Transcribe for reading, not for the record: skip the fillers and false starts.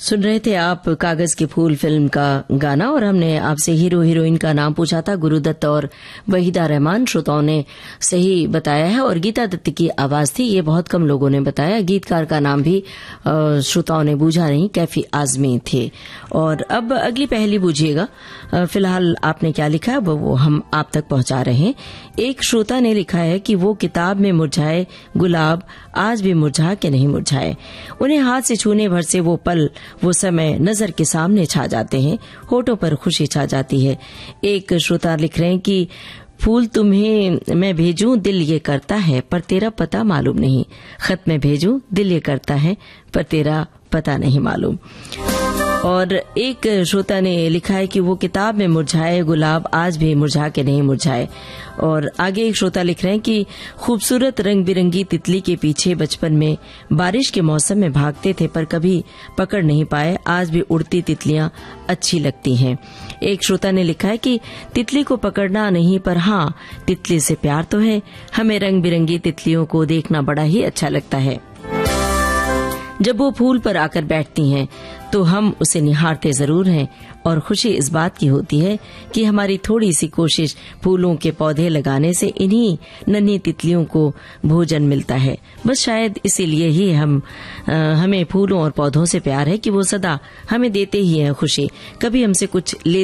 सुन रहे थे आप कागज के फूल फिल्म का गाना और हमने आपसे हीरो हीरोइन का नाम पूछा था, गुरुदत्त और वहीदा रहमान। श्रोताओं ने सही बताया है और गीता दत्त की आवाज थी, ये बहुत कम लोगों ने बताया। गीतकार का नाम भी श्रोताओं ने बूझा नहीं, कैफी आजमी थे। और अब अगली पहेली बूझिएगा। फिलहाल आपने क्या लिखा है वो हम आप तक पहुंचा रहे हैं। एक श्रोता ने लिखा है कि वो किताब में मुरझाए गुलाब आज भी मुरझा के नहीं मुरझाए, उन्हें हाथ से छूने भर से वो पल वो समय नजर के सामने छा जाते हैं, होठों पर खुशी छा जाती है। एक श्रोता लिख रहे हैं कि फूल तुम्हें मैं भेजूं दिल ये करता है पर तेरा पता मालूम नहीं, खत में भेजूं दिल ये करता है पर तेरा पता नहीं मालूम। और एक श्रोता ने लिखा है कि वो किताब में मुरझाए गुलाब आज भी मुरझा के नहीं मुरझाए। और आगे एक श्रोता लिख रहे हैं कि खूबसूरत रंग बिरंगी तितली के पीछे बचपन में बारिश के मौसम में भागते थे पर कभी पकड़ नहीं पाए, आज भी उड़ती तितलियां अच्छी लगती हैं। एक श्रोता ने लिखा है कि तितली को पकड़ना नहीं पर हाँ तितली से प्यार तो है, हमें रंग बिरंगी तितलियों को देखना बड़ा ही अच्छा लगता है। जब वो फूल पर आकर बैठती हैं तो हम उसे निहारते जरूर हैं और खुशी इस बात की होती है कि हमारी थोड़ी सी कोशिश फूलों के पौधे लगाने से इन्हीं नन्ही तितलियों को भोजन मिलता है। बस शायद इसीलिए ही हमें फूलों और पौधों से प्यार है कि वो सदा हमें देते ही हैं खुशी, कभी हमसे कुछ ले